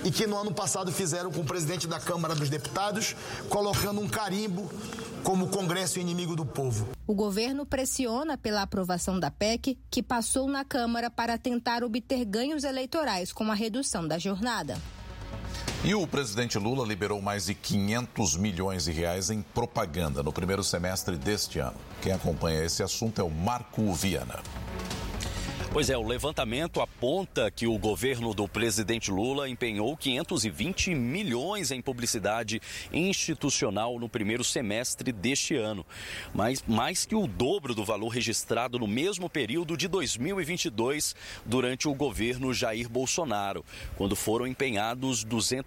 e que no ano passado fizeram com o presidente da Câmara dos Deputados, colocando um carimbo como Congresso inimigo do povo. O governo pressiona pela aprovação da PEC, que passou na Câmara para tentar obter ganhos eleitorais com a redução da jornada. E o presidente Lula liberou mais de 500 milhões de reais em propaganda no primeiro semestre deste ano. Quem acompanha esse assunto é o Marco Viana. Pois é, o levantamento aponta que o governo do presidente Lula empenhou 520 milhões em publicidade institucional no primeiro semestre deste ano, mas mais que o dobro do valor registrado no mesmo período de 2022 durante o governo Jair Bolsonaro, quando foram empenhados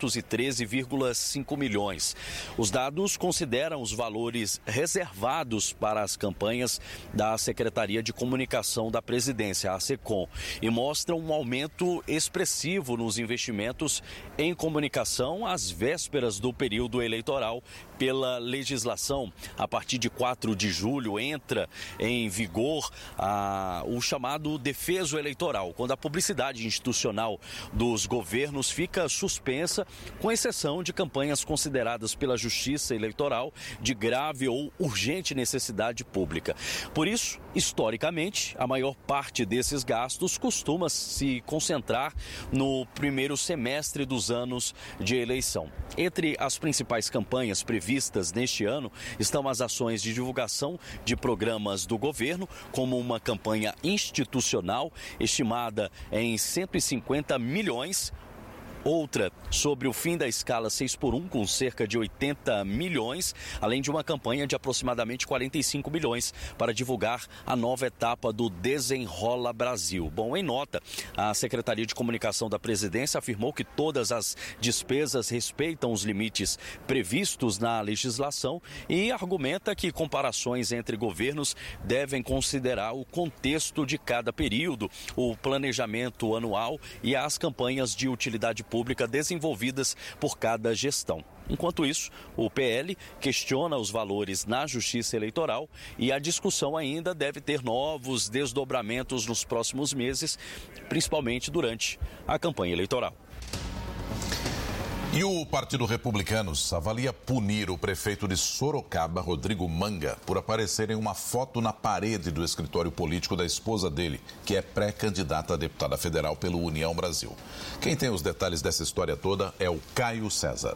213,5 milhões. Os dados consideram os valores reservados para as campanhas da Secretaria de Comunicação da Presidência, a e mostram um aumento expressivo nos investimentos em comunicação às vésperas do período eleitoral. Pela legislação, a partir de 4 de julho entra em vigor o chamado defeso eleitoral, quando a publicidade institucional dos governos fica suspensa, com exceção de campanhas consideradas pela Justiça Eleitoral de grave ou urgente necessidade pública. Por isso, historicamente, a maior parte desses gastos costuma se concentrar no primeiro semestre dos anos de eleição. Entre as principais campanhas previstas neste ano estão as ações de divulgação de programas do governo, como uma campanha institucional estimada em 150 milhões. Outra sobre o fim da escala 6x1, com cerca de 80 milhões, além de uma campanha de aproximadamente 45 milhões para divulgar a nova etapa do Desenrola Brasil. Bom, em nota, a Secretaria de Comunicação da Presidência afirmou que todas as despesas respeitam os limites previstos na legislação e argumenta que comparações entre governos devem considerar o contexto de cada período, o planejamento anual e as campanhas de utilidade pública desenvolvidas por cada gestão. Enquanto isso, o PL questiona os valores na Justiça Eleitoral e a discussão ainda deve ter novos desdobramentos nos próximos meses, principalmente durante a campanha eleitoral. E o Partido Republicanos avalia punir o prefeito de Sorocaba, Rodrigo Manga, por aparecer em uma foto na parede do escritório político da esposa dele, que é pré-candidata a deputada federal pelo União Brasil. Quem tem os detalhes dessa história toda é o Caio César.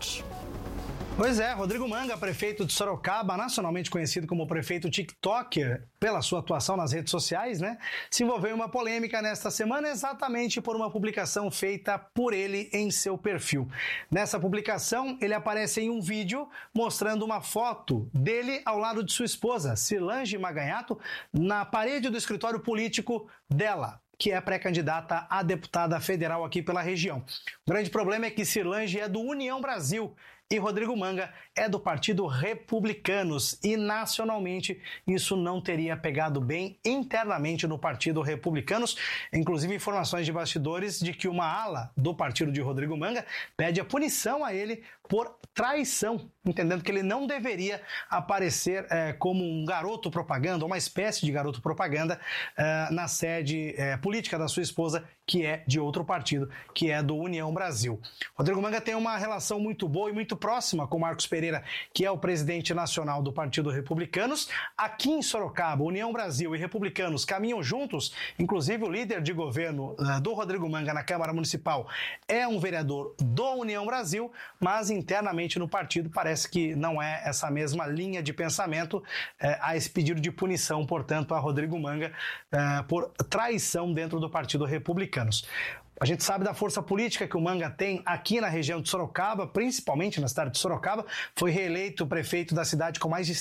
Pois é, Rodrigo Manga, prefeito de Sorocaba, nacionalmente conhecido como prefeito TikToker, pela sua atuação nas redes sociais, se envolveu em uma polêmica nesta semana exatamente por uma publicação feita por ele em seu perfil. Nessa publicação, ele aparece em um vídeo mostrando uma foto dele ao lado de sua esposa, Cilange Maganhato, na parede do escritório político dela, que é pré-candidata a deputada federal aqui pela região. O grande problema é que Cilange é do União Brasil e Rodrigo Manga é do Partido Republicanos e nacionalmente isso não teria pegado bem internamente no Partido Republicanos. Inclusive informações de bastidores de que uma ala do partido de Rodrigo Manga pede a punição a ele por traição, entendendo que ele não deveria aparecer como um garoto propaganda, uma espécie de garoto propaganda na sede política da sua esposa, que é de outro partido, que é do União Brasil. Rodrigo Manga tem uma relação muito boa e muito próxima com Marcos Pereira, que é o presidente nacional do Partido Republicanos. Aqui em Sorocaba, União Brasil e Republicanos caminham juntos, inclusive o líder de governo do Rodrigo Manga na Câmara Municipal é um vereador do União Brasil, mas internamente no partido parece que não é essa mesma linha de pensamento a esse pedido de punição, portanto, a Rodrigo Manga por traição dentro do Partido Republicanos. A gente sabe da força política que o Manga tem aqui na região de Sorocaba, principalmente na cidade de Sorocaba. Foi reeleito prefeito da cidade com mais de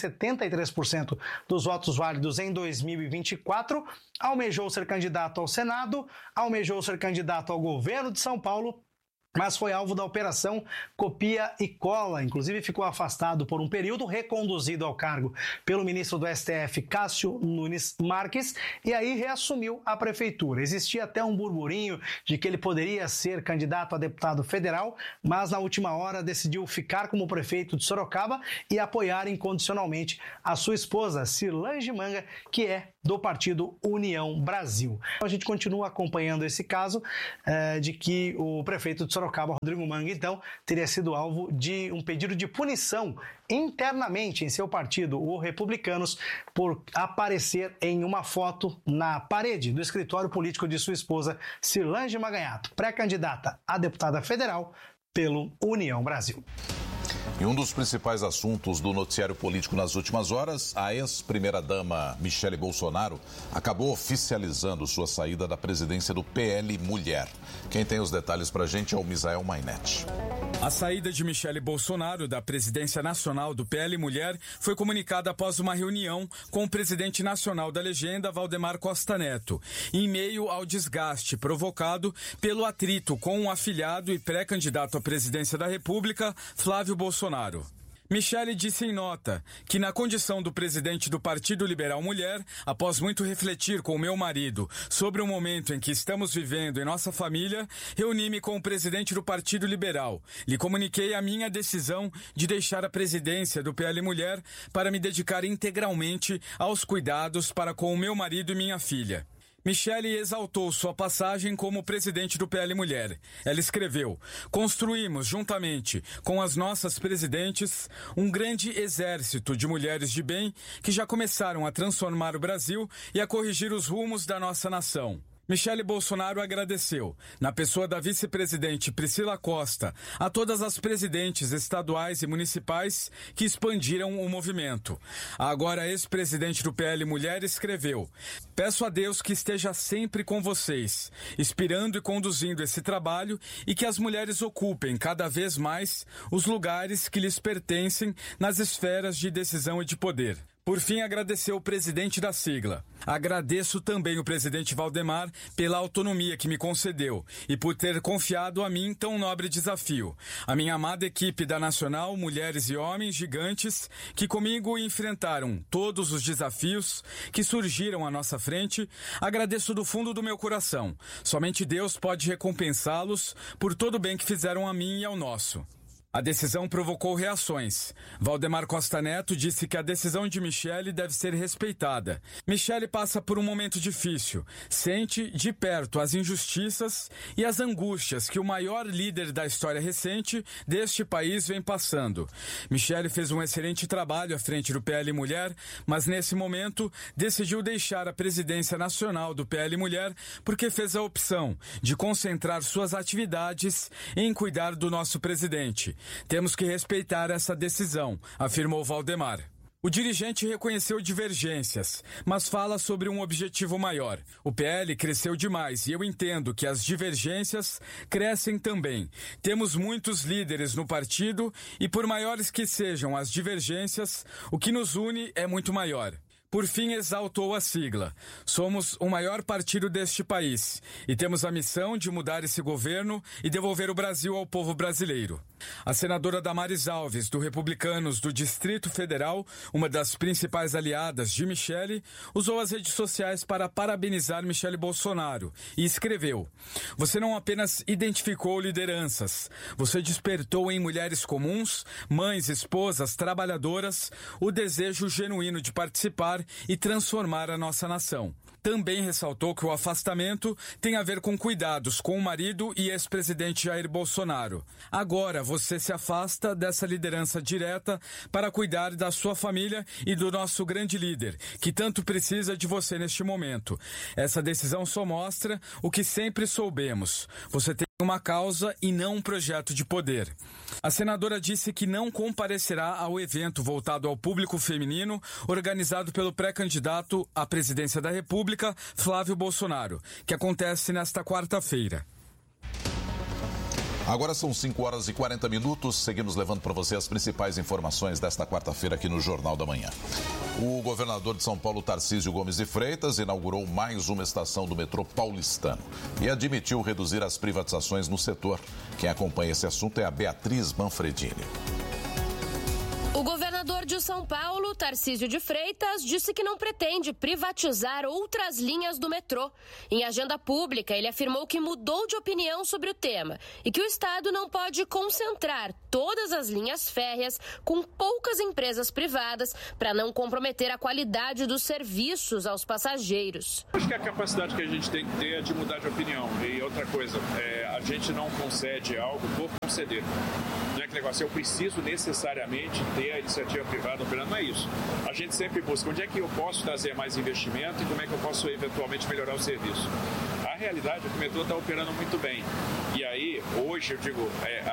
73% dos votos válidos em 2024. Almejou ser candidato ao Senado, almejou ser candidato ao governo de São Paulo, mas foi alvo da operação copia e cola. Inclusive ficou afastado por um período, reconduzido ao cargo pelo ministro do STF, Cássio Nunes Marques, e aí reassumiu a prefeitura. Existia até um burburinho de que ele poderia ser candidato a deputado federal, mas na última hora decidiu ficar como prefeito de Sorocaba e apoiar incondicionalmente a sua esposa, Cilange Manga, que é do partido União Brasil. A gente continua acompanhando esse caso de que o prefeito de Sorocaba, Rodrigo Manga, então, teria sido alvo de um pedido de punição internamente em seu partido, o Republicanos, por aparecer em uma foto na parede do escritório político de sua esposa, Cirlange Maganhato, pré-candidata a deputada federal pelo União Brasil. E um dos principais assuntos do noticiário político nas últimas horas, a ex-primeira-dama Michele Bolsonaro acabou oficializando sua saída da presidência do PL Mulher. Quem tem os detalhes pra gente é o Misael Mainetti. A saída de Michele Bolsonaro da presidência nacional do PL Mulher foi comunicada após uma reunião com o presidente nacional da legenda, Valdemar Costa Neto, em meio ao desgaste provocado pelo atrito com o afilhado e pré-candidato à presidência da República, Flávio Bolsonaro. Michele disse em nota que, na condição do presidente do Partido Liberal Mulher, após muito refletir com o meu marido sobre o momento em que estamos vivendo em nossa família, reuni-me com o presidente do Partido Liberal. Lhe comuniquei a minha decisão de deixar a presidência do PL Mulher para me dedicar integralmente aos cuidados para com o meu marido e minha filha. Michele exaltou sua passagem como presidente do PL Mulher. Ela escreveu: construímos juntamente com as nossas presidentes um grande exército de mulheres de bem que já começaram a transformar o Brasil e a corrigir os rumos da nossa nação. Michele Bolsonaro agradeceu, na pessoa da vice-presidente Priscila Costa, a todas as presidentes estaduais e municipais que expandiram o movimento. A agora ex-presidente do PL Mulher escreveu: peço a Deus que esteja sempre com vocês, inspirando e conduzindo esse trabalho e que as mulheres ocupem cada vez mais os lugares que lhes pertencem nas esferas de decisão e de poder. Por fim, agradeceu o presidente da sigla. Agradeço também o presidente Valdemar pela autonomia que me concedeu e por ter confiado a mim tão nobre desafio. A minha amada equipe da Nacional, mulheres e homens gigantes que comigo enfrentaram todos os desafios que surgiram à nossa frente, agradeço do fundo do meu coração. Somente Deus pode recompensá-los por todo o bem que fizeram a mim e ao nosso. A decisão provocou reações. Valdemar Costa Neto disse que a decisão de Michele deve ser respeitada. Michele passa por um momento difícil. Sente de perto as injustiças e as angústias que o maior líder da história recente deste país vem passando. Michele fez um excelente trabalho à frente do PL Mulher, mas nesse momento decidiu deixar a presidência nacional do PL Mulher porque fez a opção de concentrar suas atividades em cuidar do nosso presidente. Temos que respeitar essa decisão, afirmou Valdemar. O dirigente reconheceu divergências, mas fala sobre um objetivo maior. O PL cresceu demais e eu entendo que as divergências crescem também. Temos muitos líderes no partido e, por maiores que sejam as divergências, o que nos une é muito maior. Por fim, exaltou a sigla. Somos o maior partido deste país e temos a missão de mudar esse governo e devolver o Brasil ao povo brasileiro. A senadora Damares Alves, do Republicanos do Distrito Federal, uma das principais aliadas de Michele, usou as redes sociais para parabenizar Michele Bolsonaro e escreveu: você não apenas identificou lideranças, você despertou em mulheres comuns, mães, esposas, trabalhadoras, o desejo genuíno de participar e transformar a nossa nação. Também ressaltou que o afastamento tem a ver com cuidados com o marido e ex-presidente Jair Bolsonaro. Agora você se afasta dessa liderança direta para cuidar da sua família e do nosso grande líder, que tanto precisa de você neste momento. Essa decisão só mostra o que sempre soubemos. Você tem uma causa e não um projeto de poder. A senadora disse que não comparecerá ao evento voltado ao público feminino organizado pelo pré-candidato à presidência da República, Flávio Bolsonaro, que acontece nesta quarta-feira. Agora são 5h40. Seguimos levando para você as principais informações desta quarta-feira aqui no Jornal da Manhã. O governador de São Paulo, Tarcísio Gomes de Freitas, inaugurou mais uma estação do metrô paulistano e admitiu reduzir as privatizações no setor. Quem acompanha esse assunto é a Beatriz Manfredini. O governador governador de São Paulo, Tarcísio de Freitas, disse que não pretende privatizar outras linhas do metrô. Em agenda pública, ele afirmou que mudou de opinião sobre o tema e que o Estado não pode concentrar todas as linhas férreas com poucas empresas privadas para não comprometer a qualidade dos serviços aos passageiros. Acho que a capacidade que a gente tem que ter é de mudar de opinião. E outra coisa, a gente não concede algo por conceder. Não é que negócio, eu preciso necessariamente ter a iniciativa privada operando, não é isso. A gente sempre busca onde é que eu posso trazer mais investimento e como é que eu posso eventualmente melhorar o serviço. A realidade é que o metrô está operando muito bem. E aí, hoje, eu digo,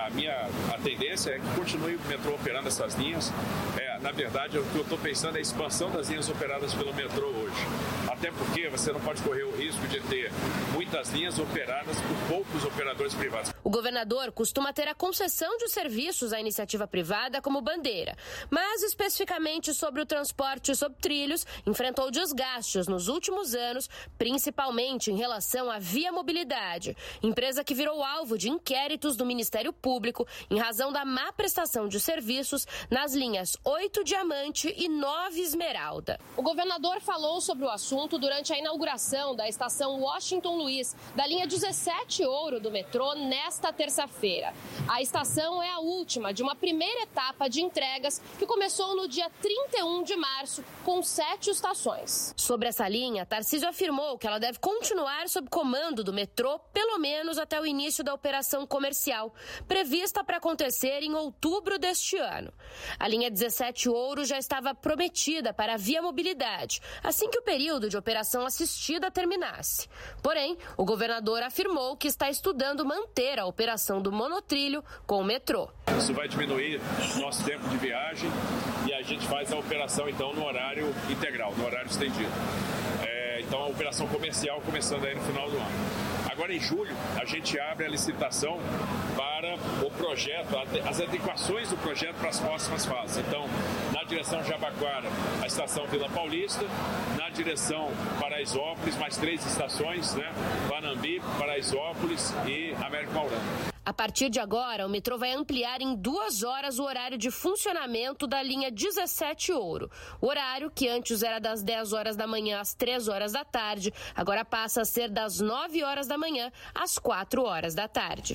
a tendência é que continue o metrô operando essas linhas. Na verdade, o que eu estou pensando é a expansão das linhas operadas pelo metrô hoje. Até porque você não pode correr o risco de ter muitas linhas operadas por poucos operadores privados. O governador costuma ter a concessão de serviços à iniciativa privada como bandeira, mas especificamente sobre o transporte sob trilhos, enfrentou desgastes nos últimos anos, principalmente em relação à Via Mobilidade, empresa que virou alvo de inquéritos do Ministério Público em razão da má prestação de serviços nas linhas 8 Diamante e 9 Esmeralda. O governador falou sobre o assunto durante a inauguração da estação Washington Luiz, da linha 17 Ouro do metrô, nesta terça-feira. A estação é a última de uma primeira etapa de entregas que começou no dia 31 de março, com 7 estações. Sobre essa linha, Tarcísio afirmou que ela deve continuar sob comando do metrô, pelo menos até o início da operação comercial, prevista para acontecer em outubro deste ano. A linha 17 Ouro já estava prometida para a Via Mobilidade, assim que o período de operação assistida terminasse. Porém, o governador afirmou que está estudando manter a operação do monotrilho com o metrô. Isso vai diminuir nosso tempo de viagem e a gente faz a operação, então, no horário integral, no horário estendido. Então, a operação comercial começando aí no final do ano. Agora, em julho, a gente abre a licitação para o projeto, as adequações do projeto para as próximas fases. Então, na direção Jabaquara, a estação Vila Paulista, na direção Paraisópolis, mais 3 estações, né? Panambi, Paraisópolis e Américo Maurana. A partir de agora, o metrô vai ampliar em 2 horas o horário de funcionamento da linha 17 Ouro. O horário, que antes era das 10 horas da manhã às 3 horas da tarde, agora passa a ser das 9 horas da manhã às 4 horas da tarde.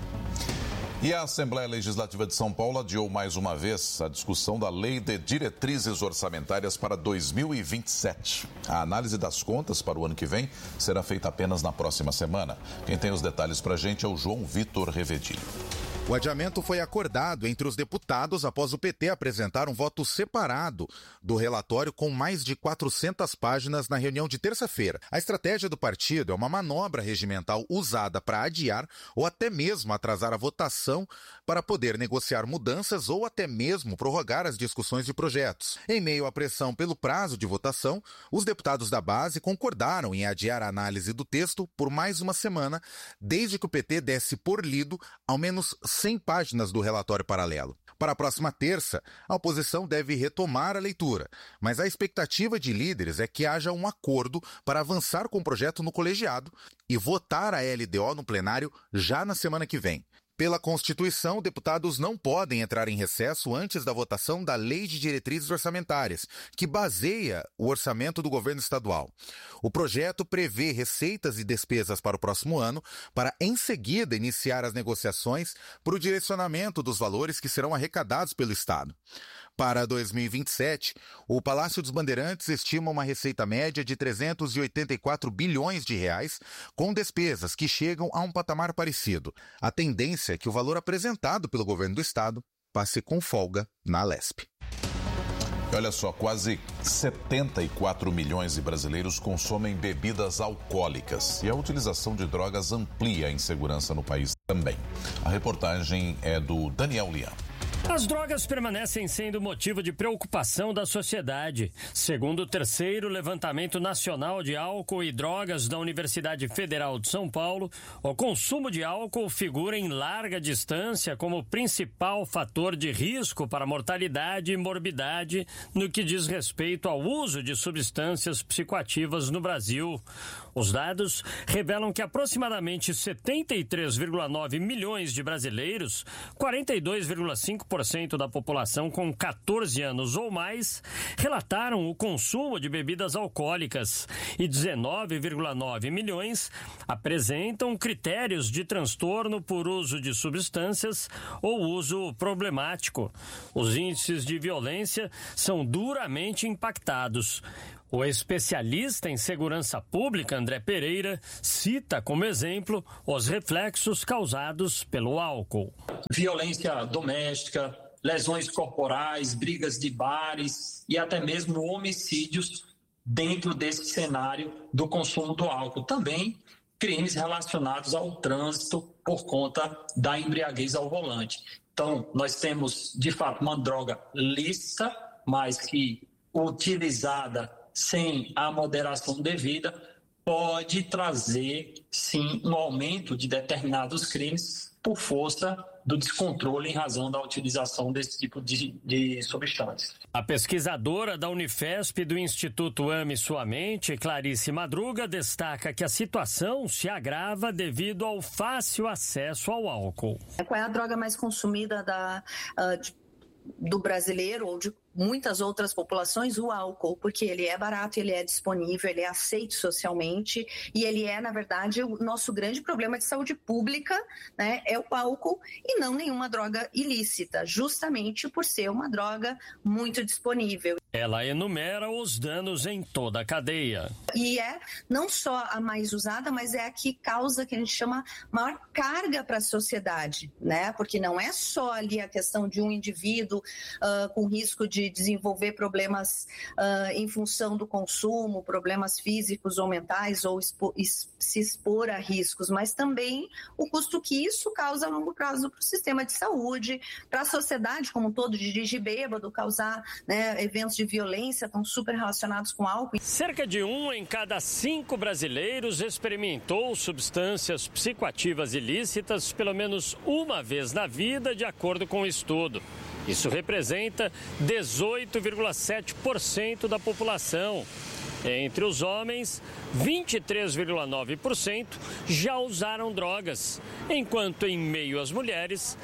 E a Assembleia Legislativa de São Paulo adiou mais uma vez a discussão da Lei de Diretrizes Orçamentárias para 2027. A análise das contas para o ano que vem será feita apenas na próxima semana. Quem tem os detalhes para a gente é o João Vitor Revedilho. O adiamento foi acordado entre os deputados após o PT apresentar um voto separado do relatório com mais de 400 páginas na reunião de terça-feira. A estratégia do partido é uma manobra regimental usada para adiar ou até mesmo atrasar a votação para poder negociar mudanças ou até mesmo prorrogar as discussões de projetos. Em meio à pressão pelo prazo de votação, os deputados da base concordaram em adiar a análise do texto por mais uma semana, desde que o PT desse por lido ao menos 100 páginas do relatório paralelo. Para a próxima terça, a oposição deve retomar a leitura, mas a expectativa de líderes é que haja um acordo para avançar com o projeto no colegiado e votar a LDO no plenário já na semana que vem. Pela Constituição, deputados não podem entrar em recesso antes da votação da Lei de Diretrizes Orçamentárias, que baseia o orçamento do governo estadual. O projeto prevê receitas e despesas para o próximo ano, para em seguida iniciar as negociações para o direcionamento dos valores que serão arrecadados pelo Estado. Para 2027, o Palácio dos Bandeirantes estima uma receita média de 384 bilhões de reais, com despesas que chegam a um patamar parecido. A tendência é que o valor apresentado pelo governo do estado passe com folga na Alesp. Olha só, quase 74 milhões de brasileiros consomem bebidas alcoólicas e a utilização de drogas amplia a insegurança no país também. A reportagem é do Daniel Lian. As drogas permanecem sendo motivo de preocupação da sociedade. Segundo o 3º Levantamento Nacional de Álcool e Drogas da Universidade Federal de São Paulo, o consumo de álcool figura em larga distância como principal fator de risco para mortalidade e morbidade no que diz respeito ao uso de substâncias psicoativas no Brasil. Os dados revelam que aproximadamente 73,9 milhões de brasileiros, 42,5% 25% da população com 14 anos ou mais relataram o consumo de bebidas alcoólicas e 19,9 milhões apresentam critérios de transtorno por uso de substâncias ou uso problemático. Os índices de violência são duramente impactados. O especialista em segurança pública, André Pereira, cita como exemplo os reflexos causados pelo álcool. Violência doméstica, lesões corporais, brigas de bares e até mesmo homicídios dentro desse cenário do consumo do álcool. Também crimes relacionados ao trânsito por conta da embriaguez ao volante. Então, nós temos, de fato, uma droga lícita, mas que utilizada sem a moderação devida, pode trazer, sim, um aumento de determinados crimes por força do descontrole em razão da utilização desse tipo de substâncias. A pesquisadora da Unifesp do Instituto Ame Sua Mente, Clarice Madruga, destaca que a situação se agrava devido ao fácil acesso ao álcool. Qual é a droga mais consumida do brasileiro ou de muitas outras populações? O álcool, porque ele é barato, ele é disponível, ele é aceito socialmente e ele é, na verdade, o nosso grande problema de saúde pública, né, é o álcool e não nenhuma droga ilícita, justamente por ser uma droga muito disponível. Ela enumera os danos em toda a cadeia. E é não só a mais usada, mas é a que causa, que a gente chama, maior carga para a sociedade, né? Porque não é só ali a questão de um indivíduo com risco de desenvolver problemas em função do consumo, problemas físicos ou mentais, ou se expor a riscos, mas também o custo que isso causa a longo prazo para o sistema de saúde, para a sociedade como um todo, dirigir bêbado, causar, né, eventos de violência estão super relacionados com álcool. Cerca de 1 em cada 5 brasileiros experimentou substâncias psicoativas ilícitas pelo menos uma vez na vida, de acordo com o estudo. Isso representa 18,7% da população. Entre os homens, 23,9% já usaram drogas, enquanto em meio às mulheres,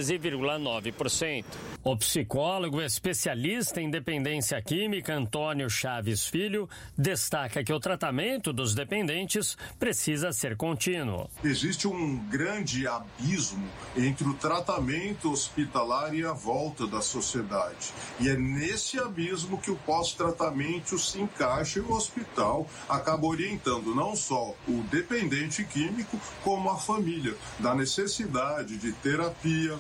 13,9%. O psicólogo especialista em dependência química, Antônio Chaves Filho, destaca que o tratamento dos dependentes precisa ser contínuo. Existe um grande abismo entre o tratamento hospitalar e a volta da sociedade. E é nesse abismo que o pós-tratamento se encaixa e o hospital acaba orientando não só o dependente químico, como a família, da necessidade de terapia,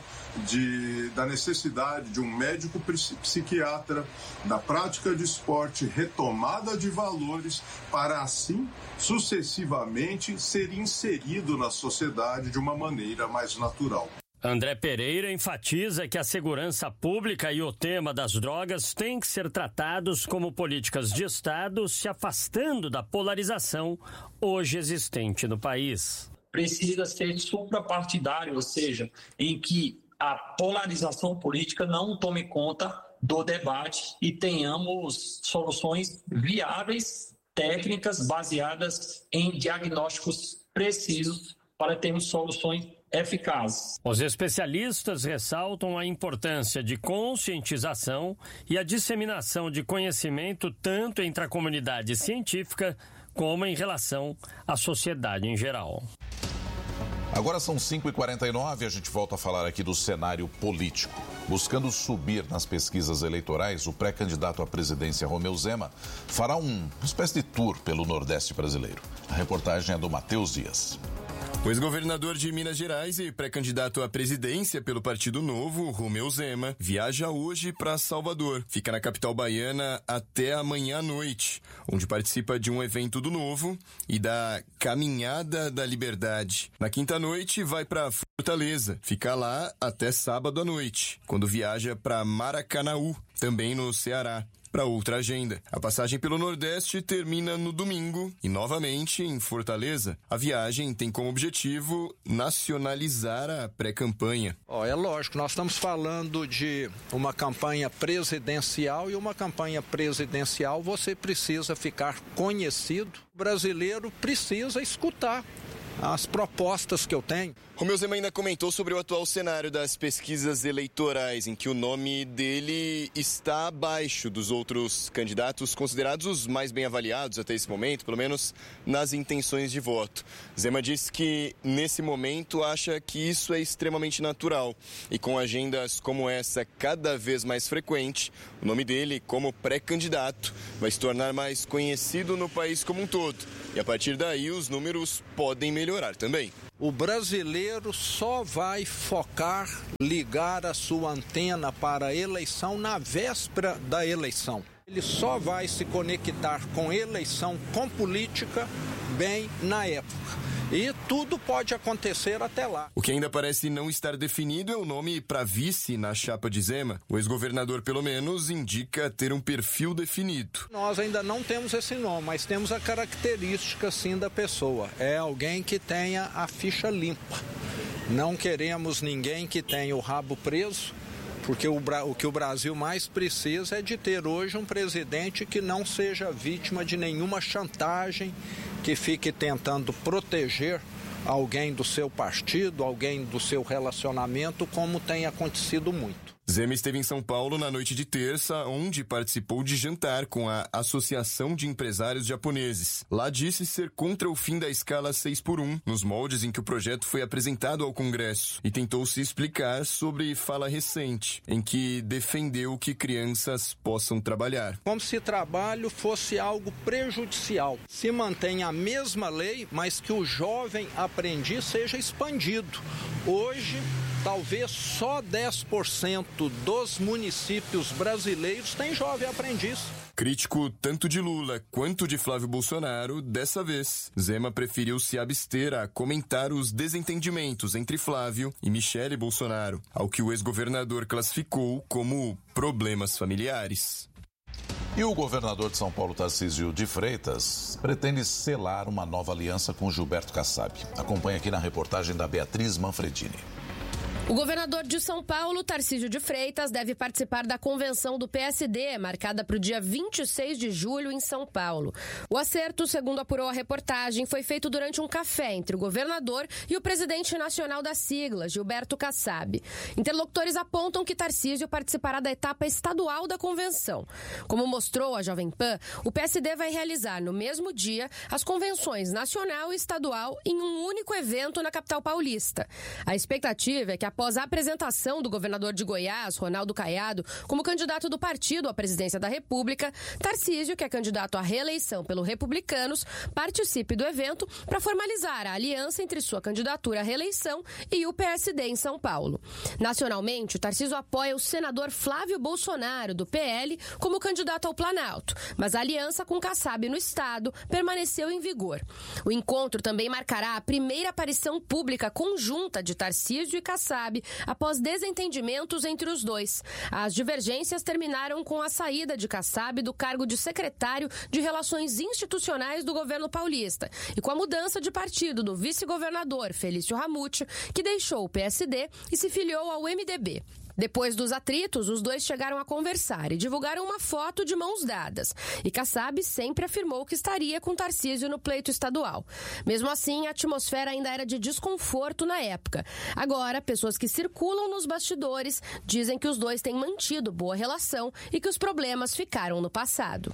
da necessidade de um médico psiquiatra, da prática de esporte, retomada de valores, para assim, sucessivamente, ser inserido na sociedade de uma maneira mais natural. André Pereira enfatiza que a segurança pública e o tema das drogas têm que ser tratados como políticas de Estado, se afastando da polarização hoje existente no país. Precisa ser suprapartidário, ou seja, em que a polarização política não tome conta do debate e tenhamos soluções viáveis, técnicas baseadas em diagnósticos precisos para termos soluções eficazes. Os especialistas ressaltam a importância de conscientização e a disseminação de conhecimento tanto entre a comunidade científica como em relação à sociedade em geral. Agora são 5h49 e a gente volta a falar aqui do cenário político. Buscando subir nas pesquisas eleitorais, o pré-candidato à presidência Romeu Zema fará uma espécie de tour pelo Nordeste brasileiro. A reportagem é do Matheus Dias. O ex-governador de Minas Gerais e pré-candidato à presidência pelo Partido Novo, Romeu Zema, viaja hoje para Salvador. Fica na capital baiana até amanhã à noite, onde participa de um evento do Novo e da Caminhada da Liberdade. Na quinta-noite vai para Fortaleza, fica lá até sábado à noite, quando viaja para Maracanaú, também no Ceará, para outra agenda. A passagem pelo Nordeste termina no domingo e, novamente, em Fortaleza. A viagem tem como objetivo nacionalizar a pré-campanha. É lógico, nós estamos falando de uma campanha presidencial e uma campanha presidencial você precisa ficar conhecido. O brasileiro precisa escutar as propostas que eu tenho. Romeu Zema ainda comentou sobre o atual cenário das pesquisas eleitorais, em que o nome dele está abaixo dos outros candidatos considerados os mais bem avaliados até esse momento, pelo menos nas intenções de voto. Zema disse que, nesse momento, acha que isso é extremamente natural e com agendas como essa cada vez mais frequente, o nome dele, como pré-candidato, vai se tornar mais conhecido no país como um todo. E a partir daí, os números podem melhorar também. O brasileiro só vai focar, ligar a sua antena para a eleição na véspera da eleição. Ele só vai se conectar com eleição, com política, bem na época. E tudo pode acontecer até lá. O que ainda parece não estar definido é o nome para vice na chapa de Zema. O ex-governador, pelo menos, indica ter um perfil definido. Nós ainda não temos esse nome, mas temos a característica, sim, da pessoa. É alguém que tenha a ficha limpa. Não queremos ninguém que tenha o rabo preso, porque o que o Brasil mais precisa é de ter hoje um presidente que não seja vítima de nenhuma chantagem, que fique tentando proteger alguém do seu partido, alguém do seu relacionamento, como tem acontecido muito. Zema esteve em São Paulo na noite de terça, onde participou de jantar com a Associação de Empresários Japoneses. Lá disse ser contra o fim da escala 6x1, nos moldes em que o projeto foi apresentado ao Congresso, e tentou se explicar sobre fala recente, em que defendeu que crianças possam trabalhar. Como se trabalho fosse algo prejudicial. Se mantém a mesma lei, mas que o jovem aprendiz seja expandido. Hoje, talvez só 10% dos municípios brasileiros têm jovem aprendiz. Crítico tanto de Lula quanto de Flávio Bolsonaro, dessa vez, Zema preferiu se abster a comentar os desentendimentos entre Flávio e Michele Bolsonaro, ao que o ex-governador classificou como problemas familiares. E o governador de São Paulo, Tarcísio de Freitas, pretende selar uma nova aliança com Gilberto Kassab. Acompanhe aqui na reportagem da Beatriz Manfredini. O governador de São Paulo, Tarcísio de Freitas, deve participar da convenção do PSD, marcada para o dia 26 de julho em São Paulo. O acerto, segundo apurou a reportagem, foi feito durante um café entre o governador e o presidente nacional da sigla, Gilberto Kassab. Interlocutores apontam que Tarcísio participará da etapa estadual da convenção. Como mostrou a Jovem Pan, o PSD vai realizar no mesmo dia as convenções nacional e estadual em um único evento na capital paulista. A expectativa é que após a apresentação do governador de Goiás, Ronaldo Caiado, como candidato do partido à presidência da República, Tarcísio, que é candidato à reeleição pelo Republicanos, participe do evento para formalizar a aliança entre sua candidatura à reeleição e o PSD em São Paulo. Nacionalmente, o Tarcísio apoia o senador Flávio Bolsonaro, do PL, como candidato ao Planalto, mas a aliança com Kassab no estado permaneceu em vigor. O encontro também marcará a primeira aparição pública conjunta de Tarcísio e Kassab após desentendimentos entre os dois. As divergências terminaram com a saída de Kassab do cargo de secretário de Relações Institucionais do governo paulista e com a mudança de partido do vice-governador Felício Ramute, que deixou o PSD e se filiou ao MDB. Depois dos atritos, os dois chegaram a conversar e divulgaram uma foto de mãos dadas. E Kassab sempre afirmou que estaria com Tarcísio no pleito estadual. Mesmo assim, a atmosfera ainda era de desconforto na época. Agora, pessoas que circulam nos bastidores dizem que os dois têm mantido boa relação e que os problemas ficaram no passado.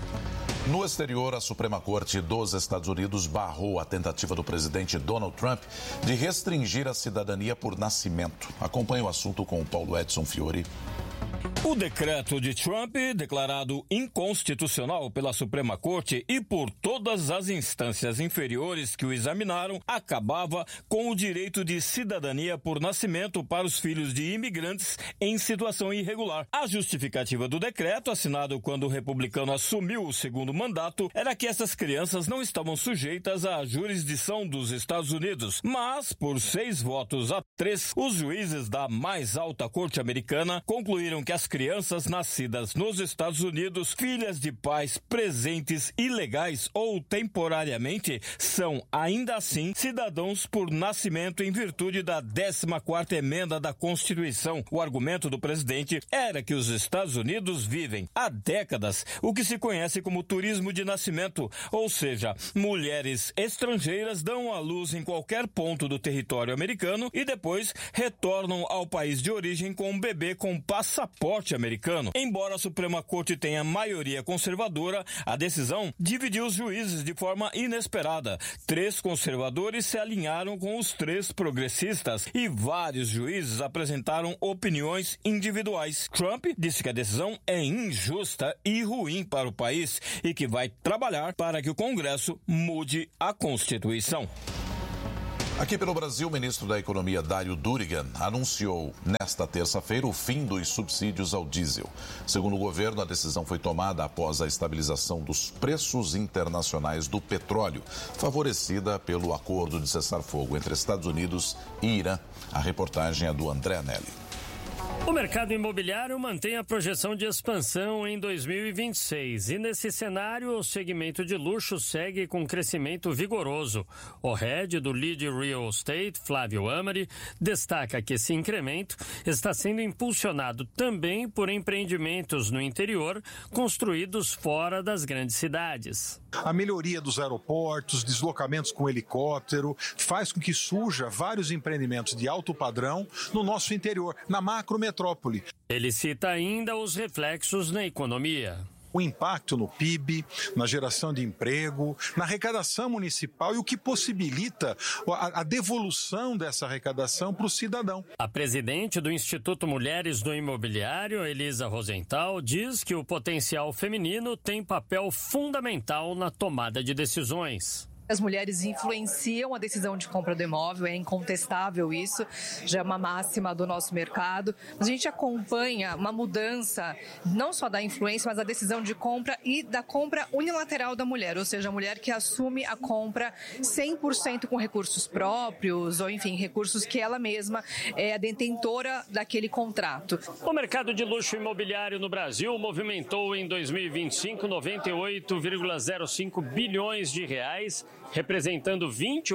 No exterior, a Suprema Corte dos Estados Unidos barrou a tentativa do presidente Donald Trump de restringir a cidadania por nascimento. Acompanhe o assunto com o Paulo Edson Fiore. O decreto de Trump, declarado inconstitucional pela Suprema Corte e por todas as instâncias inferiores que o examinaram, acabava com o direito de cidadania por nascimento para os filhos de imigrantes em situação irregular. A justificativa do decreto, assinado quando o republicano assumiu o segundo mandato, era que essas crianças não estavam sujeitas à jurisdição dos Estados Unidos, mas, por 6 votos a 3, os juízes da mais alta corte americana concluíram que as crianças crianças nascidas nos Estados Unidos, filhas de pais presentes ilegais ou temporariamente, são ainda assim cidadãos por nascimento em virtude da 14ª emenda da Constituição. O argumento do presidente era que os Estados Unidos vivem há décadas o que se conhece como turismo de nascimento, ou seja, mulheres estrangeiras dão à luz em qualquer ponto do território americano e depois retornam ao país de origem com um bebê com passaporte americano. Embora a Suprema Corte tenha maioria conservadora, a decisão dividiu os juízes de forma inesperada. 3 conservadores se alinharam com os 3 progressistas e vários juízes apresentaram opiniões individuais. Trump disse que a decisão é injusta e ruim para o país e que vai trabalhar para que o Congresso mude a Constituição. Aqui pelo Brasil, o ministro da Economia, Dário Durigan, anunciou nesta terça-feira o fim dos subsídios ao diesel. Segundo o governo, a decisão foi tomada após a estabilização dos preços internacionais do petróleo, favorecida pelo acordo de cessar-fogo entre Estados Unidos e Irã. A reportagem é do André Anelli. O mercado imobiliário mantém a projeção de expansão em 2026 e nesse cenário o segmento de luxo segue com crescimento vigoroso. O head do Lead Real Estate, Flávio Amari, destaca que esse incremento está sendo impulsionado também por empreendimentos no interior construídos fora das grandes cidades. A melhoria dos aeroportos, deslocamentos com helicóptero, faz com que surja vários empreendimentos de alto padrão no nosso interior, na macrometrópole. Ele cita ainda os reflexos na economia. O impacto no PIB, na geração de emprego, na arrecadação municipal e o que possibilita a devolução dessa arrecadação para o cidadão. A presidente do Instituto Mulheres do Imobiliário, Elisa Rosenthal, diz que o potencial feminino tem papel fundamental na tomada de decisões. As mulheres influenciam a decisão de compra do imóvel, é incontestável isso, já é uma máxima do nosso mercado. A gente acompanha uma mudança não só da influência, mas da decisão de compra e da compra unilateral da mulher, ou seja, a mulher que assume a compra 100% com recursos próprios, ou enfim, recursos que ela mesma é a detentora daquele contrato. O mercado de luxo imobiliário no Brasil movimentou em 2025 98,05 bilhões de reais, representando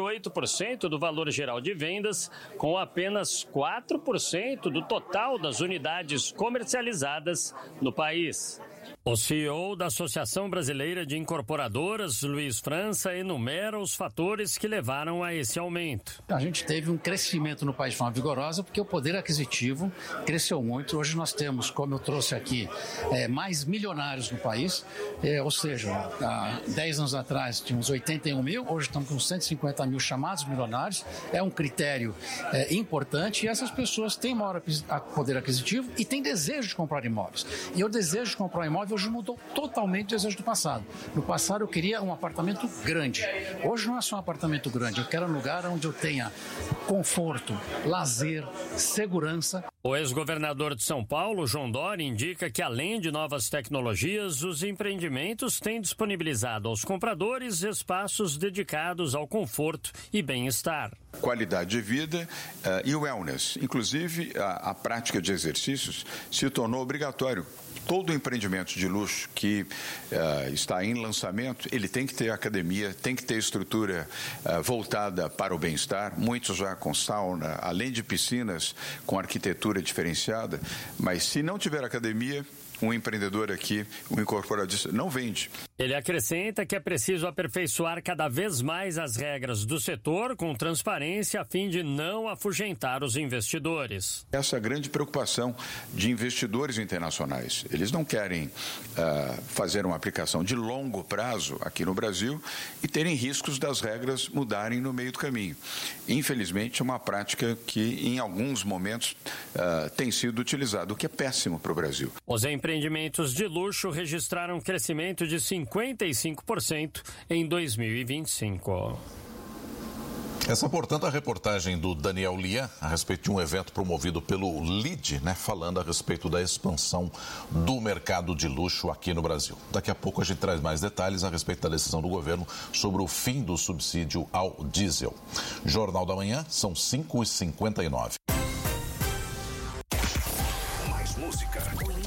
28% do valor geral de vendas, com apenas 4% do total das unidades comercializadas no país. O CEO da Associação Brasileira de Incorporadoras, Luiz França, enumera os fatores que levaram a esse aumento. A gente teve um crescimento no país de forma vigorosa porque o poder aquisitivo cresceu muito. Hoje nós temos, como eu trouxe aqui, mais milionários no país, ou seja, há 10 anos atrás tínhamos 81 mil, hoje estamos com 150 mil chamados milionários. É um critério importante e essas pessoas têm maior poder aquisitivo e têm desejo de comprar imóveis. E o desejo de comprar imóvel hoje mudou totalmente o desejo do passado. No passado eu queria um apartamento grande. Hoje não é só um apartamento grande, eu quero um lugar onde eu tenha conforto, lazer, segurança. O ex-governador de São Paulo, João Dória, indica que além de novas tecnologias, os empreendimentos têm disponibilizado aos compradores espaços dedicados ao conforto e bem-estar. Qualidade de vida e wellness. Inclusive, a prática de exercícios se tornou obrigatório. Todo empreendimento de luxo que está em lançamento, ele tem que ter academia, tem que ter estrutura voltada para o bem-estar, muitos já com sauna, além de piscinas com arquitetura diferenciada, mas se não tiver academia, um empreendedor aqui, um incorporadista, não vende. Ele acrescenta que é preciso aperfeiçoar cada vez mais as regras do setor com transparência a fim de não afugentar os investidores. Essa é a grande preocupação de investidores internacionais. Eles não querem fazer uma aplicação de longo prazo aqui no Brasil e terem riscos das regras mudarem no meio do caminho. Infelizmente, é uma prática que em alguns momentos tem sido utilizada, o que é péssimo para o Brasil. Os empreendimentos de luxo registraram crescimento de 55% em 2025. Essa, portanto, a reportagem do Daniel Lian a respeito de um evento promovido pelo LEAD, falando a respeito da expansão do mercado de luxo aqui no Brasil. Daqui a pouco a gente traz mais detalhes a respeito da decisão do governo sobre o fim do subsídio ao diesel. Jornal da Manhã, são 5h59.